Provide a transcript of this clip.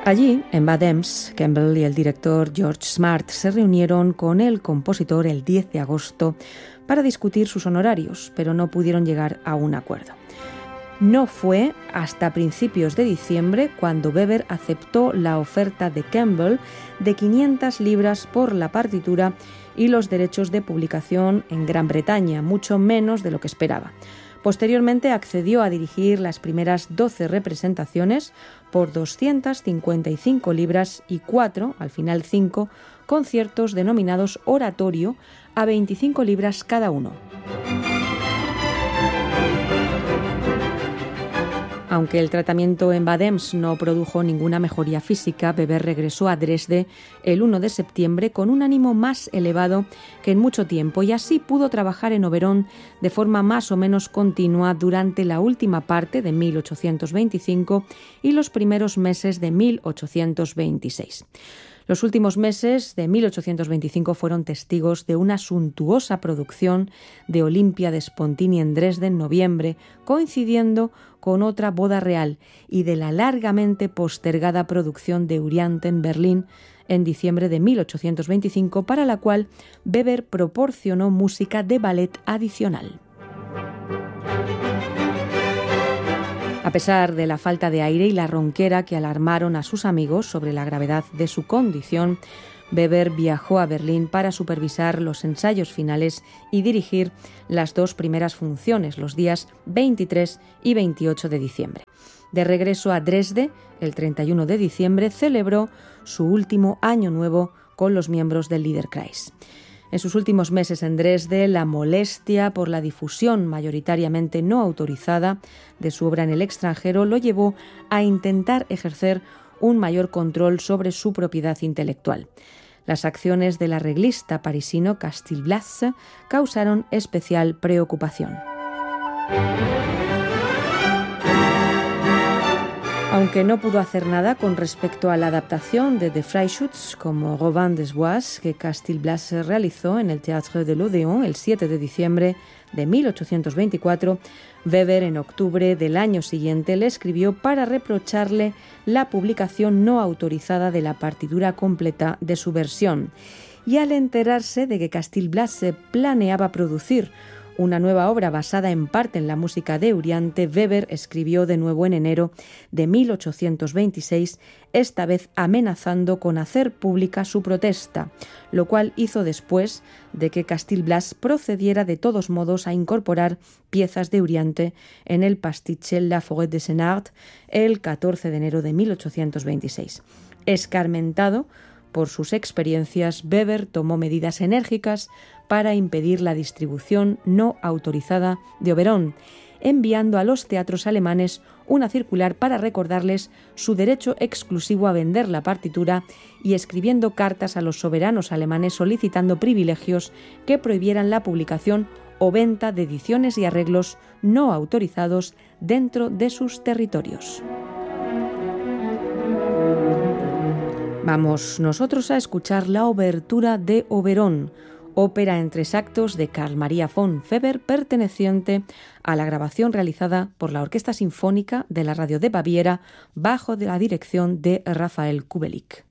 Allí, en Bad Ems, Campbell y el director George Smart se reunieron con el compositor el 10 de agosto para discutir sus honorarios, pero no pudieron llegar a un acuerdo. No fue hasta principios de diciembre cuando Weber aceptó la oferta de Campbell de 500 libras por la partitura y los derechos de publicación en Gran Bretaña, mucho menos de lo que esperaba. Posteriormente accedió a dirigir las primeras 12 representaciones por 255 libras y 4, al final 5, conciertos denominados oratorio a 25 libras cada uno. Aunque el tratamiento en Bad Ems no produjo ninguna mejoría física, Weber regresó a Dresde el 1 de septiembre con un ánimo más elevado que en mucho tiempo y así pudo trabajar en Oberón de forma más o menos continua durante la última parte de 1825 y los primeros meses de 1826. Los últimos meses de 1825 fueron testigos de una suntuosa producción de Olimpia de Spontini en Dresde en noviembre, coincidiendo con otra boda real, y de la largamente postergada producción de Euryanthe en Berlín en diciembre de 1825, para la cual Weber proporcionó música de ballet adicional. A pesar de la falta de aire y la ronquera que alarmaron a sus amigos sobre la gravedad de su condición, Weber viajó a Berlín para supervisar los ensayos finales y dirigir las 2 primeras funciones, los días 23 y 28 de diciembre. De regreso a Dresde, el 31 de diciembre, celebró su último año nuevo con los miembros del Liederkreis. En sus últimos meses en Dresde, la molestia por la difusión mayoritariamente no autorizada de su obra en el extranjero lo llevó a intentar ejercer un mayor control sobre su propiedad intelectual. Las acciones del arreglista parisino Castilblas causaron especial preocupación. Aunque no pudo hacer nada con respecto a la adaptación de The Freischütz como Robin des Bois que Castilblas realizó en el Théâtre de l'Odéon el 7 de diciembre de 1824, Weber en octubre del año siguiente le escribió para reprocharle la publicación no autorizada de la partitura completa de su versión. Y al enterarse de que Castilblas planeaba producir una nueva obra basada en parte en la música de Euryanthe, Weber escribió de nuevo en enero de 1826, esta vez amenazando con hacer pública su protesta, lo cual hizo después de que Castilblas procediera de todos modos a incorporar piezas de Euryanthe en el pastiche La Forêt de Senart el 14 de enero de 1826. Escarmentado por sus experiencias, Weber tomó medidas enérgicas para impedir la distribución no autorizada de Oberón, enviando a los teatros alemanes una circular para recordarles su derecho exclusivo a vender la partitura y escribiendo cartas a los soberanos alemanes solicitando privilegios que prohibieran la publicación o venta de ediciones y arreglos no autorizados dentro de sus territorios. Vamos nosotros a escuchar la obertura de Oberón, ópera en 3 actos de Carl Maria von Weber, perteneciente a la grabación realizada por la Orquesta Sinfónica de la Radio de Baviera bajo la dirección de Rafael Kubelik.